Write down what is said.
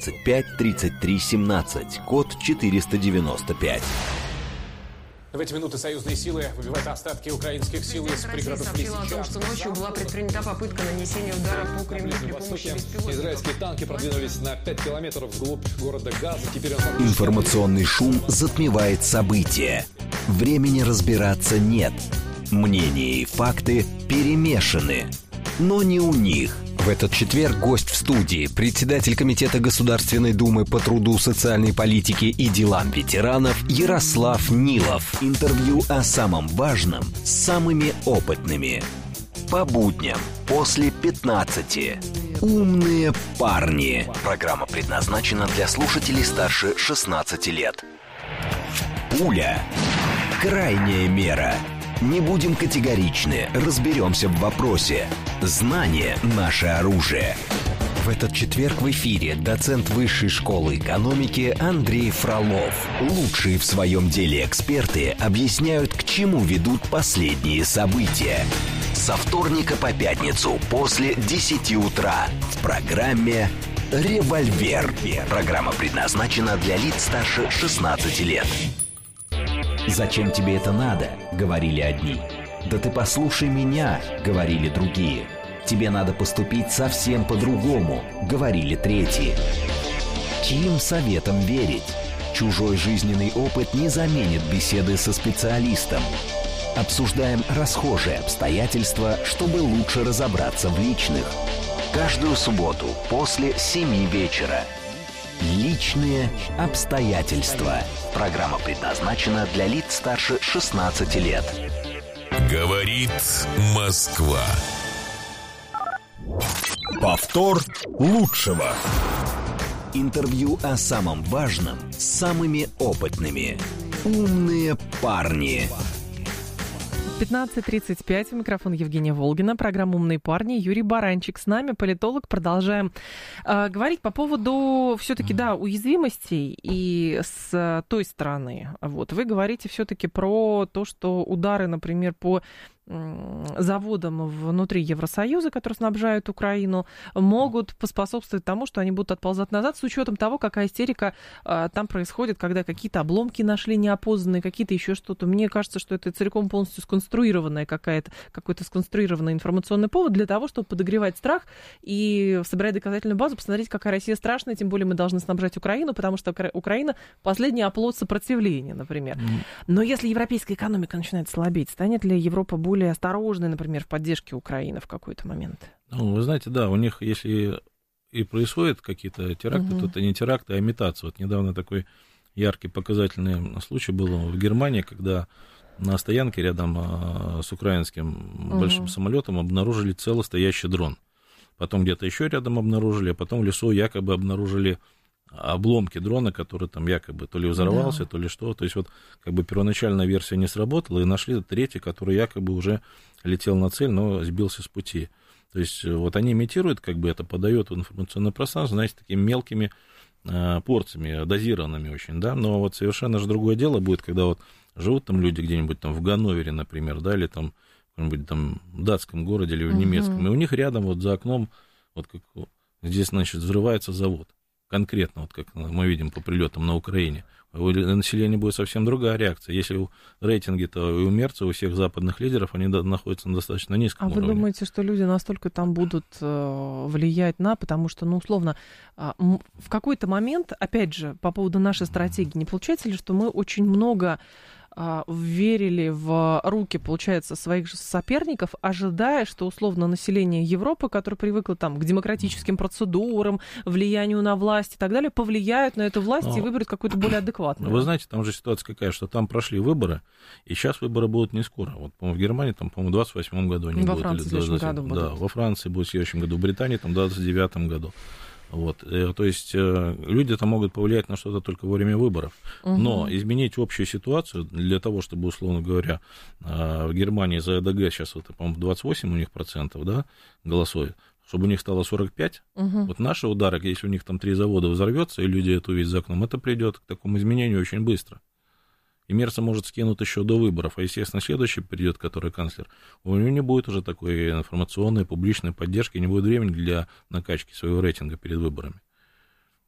25 33 17, код 495. В эти минуты союзные силы выбивают остатки украинских сил из пригородов Лисичанска. Сообщила о том, что ночью была предпринята попытка нанесения удара по Кремлю при помощи беспилотников. Израильские танки продвинулись на 5 километров вглубь города Газа. Теперь Информационный шум затмевает события. Времени разбираться нет. Мнения и факты перемешаны. Но не у них. В этот четверг гость в студии, председатель Комитета Государственной Думы по труду, социальной политике и делам ветеранов Ярослав Нилов. Интервью о самом важном с самыми опытными. По будням после 15. Умные парни. Программа предназначена для слушателей старше 16 лет. Пуля. Крайняя мера. Не будем категоричны, разберемся в вопросе. Знание – наше оружие. В этот четверг в эфире доцент Высшей школы экономики Андрей Фролов. Лучшие в своем деле эксперты объясняют, к чему ведут последние события. Со вторника по пятницу после 10 утра в программе «Револьвер». Программа предназначена для лиц старше 16 лет. «Зачем тебе это надо?» — говорили одни. «Да ты послушай меня!» — говорили другие. «Тебе надо поступить совсем по-другому!» — говорили третьи. Чьим советам верить? Чужой жизненный опыт не заменит беседы со специалистом. Обсуждаем расхожие обстоятельства, чтобы лучше разобраться в личных. Каждую субботу после 7 вечера. Личные обстоятельства. Программа предназначена для лиц старше 16 лет. Говорит Москва. Повтор лучшего. Интервью о самом важном с самыми опытными. Умные парни. 15:35. Микрофон Евгения Волгина. Программа «Умные парни». Юрий Баранчик с нами, политолог. Продолжаем говорить по поводу все-таки, да, уязвимостей и с той стороны. Вот. Вы говорите все-таки про то, что удары, например, по заводам внутри Евросоюза, которые снабжают Украину, могут поспособствовать тому, что они будут отползать назад, с учетом того, какая истерика там происходит, когда какие-то обломки нашли неопознанные, какие-то еще что-то. Мне кажется, что это целиком полностью сконструированная какой-то сконструированный информационный повод для того, чтобы подогревать страх и собирать доказательную базу, посмотреть, какая Россия страшная, тем более мы должны снабжать Украину, потому что Украина последний оплот сопротивления, например. Но если европейская экономика начинает слабеть, станет ли Европа более осторожной, например, в поддержке Украины в какой-то момент? Ну, вы знаете, да, у них, если и происходят какие-то теракты, то это не теракты, а имитация. Вот недавно такой яркий показательный случай был в Германии, когда на стоянке рядом с украинским большим самолетом обнаружили целостоящий дрон. Потом где-то еще рядом обнаружили, а потом в лесу якобы обнаружили обломки дрона, который там якобы то ли взорвался, то ли что. То есть вот как бы первоначальная версия не сработала, и нашли третий, который якобы уже летел на цель, но сбился с пути. То есть вот они имитируют, как бы это подает в информационное пространство, знаете, такими мелкими порциями, дозированными очень, да, но вот совершенно же другое дело будет, когда вот живут там люди где-нибудь там в Ганновере, например, да, или там в каком-нибудь там датском городе или в немецком, и у них рядом вот за окном, вот как здесь, значит, взрывается завод. Конкретно, вот как мы видим по прилетам на Украине, у населения будет совсем другая реакция. Если рейтинги-то и у Мерца, у всех западных лидеров, они находятся на достаточно низком уровне. А вы думаете, что люди настолько там будут влиять потому что, ну, условно, в какой-то момент, опять же, по поводу нашей стратегии, не получается ли, что мы очень много верили в руки, получается, своих же соперников, ожидая, что, условно, население Европы, которое привыкло там к демократическим процедурам, влиянию на власть и так далее, повлияют на эту власть и выберут какую-то более адекватную? Вы знаете, там же ситуация какая, что там прошли выборы, и сейчас выборы будут не скоро. Вот, по-моему, в Германии, там, по-моему, в 28-м году они будут. Во Франции в следующем году будут. Да, во Франции будет в следующем году, в Британии, там, в 29-м году. Вот, то есть люди-то могут повлиять на что-то только во время выборов, но изменить общую ситуацию для того, чтобы, условно говоря, в Германии за ЭДГ сейчас, вот, по-моему, 28 у них процентов, да, голосует, чтобы у них стало 45, вот наши удары, если у них там 3 завода взорвется, и люди это увидят за окном, это придет к такому изменению очень быстро. И Мерца может скинуть еще до выборов, а, естественно, следующий придет, который канцлер, у него не будет уже такой информационной, публичной поддержки, не будет времени для накачки своего рейтинга перед выборами.